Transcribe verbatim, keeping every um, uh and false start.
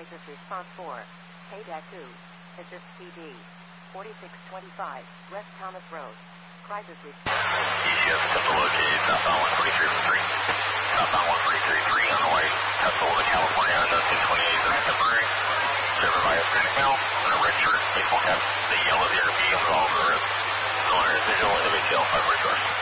Crisis Response four. K two. Assist P D. forty-six twenty-five, West Thomas Road. Crisis Response four. E T S Tesla located southbound one three three three. Southbound one three three three on the way. Tesla to California on the two twenty-eight is temporary. Driven by a Hispanic male in a red shirt, baseball cap, the yellow D R B on the all of the wrist. No residual, individual, five resource.